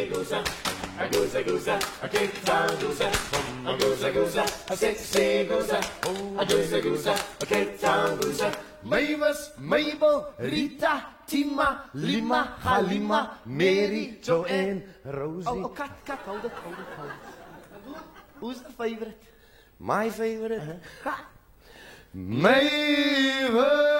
Goose, a goose, goose, a Cape Town goose, a goose, a sexy goose, a goose, a Cape Town goose. Mavis, Mabel, Rita, Tima, Lima, Halima, Mary, Joanne, Rosie. Oh, cut, hold it. Who's the favorite? My favorite? Ha! Mavis.